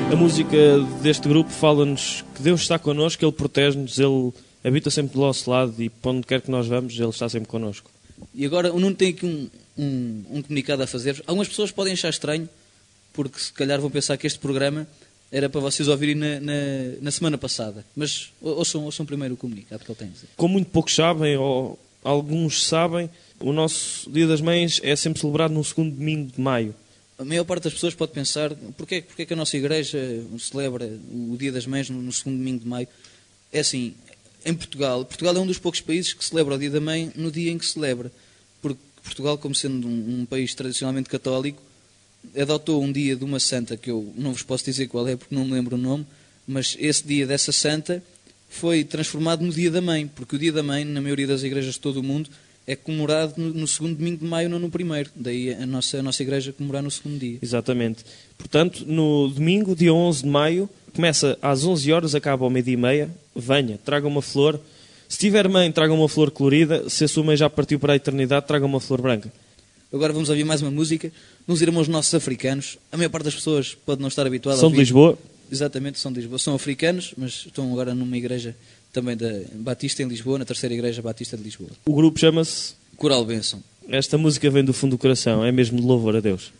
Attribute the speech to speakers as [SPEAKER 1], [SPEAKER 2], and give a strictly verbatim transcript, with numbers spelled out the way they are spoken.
[SPEAKER 1] A música deste grupo fala-nos que Deus está connosco, Ele protege-nos, Ele habita sempre do nosso lado e para onde quer que nós vamos, Ele está sempre connosco.
[SPEAKER 2] E agora o Nuno tem aqui um, um, um comunicado a fazer-vos. Algumas pessoas podem achar estranho, porque se calhar vão pensar que este programa era para vocês ouvirem na, na, na semana passada. Mas ouçam, ouçam primeiro o comunicado que ele tem a dizer.
[SPEAKER 1] Como muito poucos sabem, ou alguns sabem, o nosso Dia das Mães é sempre celebrado no segundo domingo de maio.
[SPEAKER 2] A maior parte das pessoas pode pensar, porquê, porquê que a nossa igreja celebra o Dia das Mães no, no segundo domingo de maio? É assim, em Portugal, Portugal é um dos poucos países que celebra o Dia da Mãe no dia em que celebra. Porque Portugal, como sendo um, um país tradicionalmente católico, adotou um dia de uma santa, que eu não vos posso dizer qual é porque não me lembro o nome, mas esse dia dessa santa foi transformado no Dia da Mãe, porque o Dia da Mãe, na maioria das igrejas de todo o mundo, é comemorado no, no segundo domingo de maio, não no primeiro. Daí a nossa, a nossa igreja comemorar no segundo dia.
[SPEAKER 1] Exatamente. Portanto, no domingo, dia onze de maio, começa às onze horas, acaba ao meio-dia e meia. Venha, traga uma flor. Se tiver mãe, traga uma flor colorida. Se a sua mãe já partiu para a eternidade, traga uma flor branca.
[SPEAKER 2] Agora vamos ouvir mais uma música. Uns irmãos nossos africanos. A maior parte das pessoas pode não estar habituada a
[SPEAKER 1] São
[SPEAKER 2] ouvir.
[SPEAKER 1] de Lisboa.
[SPEAKER 2] Exatamente, são de Lisboa. São africanos, mas estão agora numa igreja também da Batista em Lisboa, na terceira igreja Batista de Lisboa.
[SPEAKER 1] O grupo chama-se
[SPEAKER 2] Coral Bênção.
[SPEAKER 1] Esta música vem do fundo do coração, é mesmo de louvor a Deus.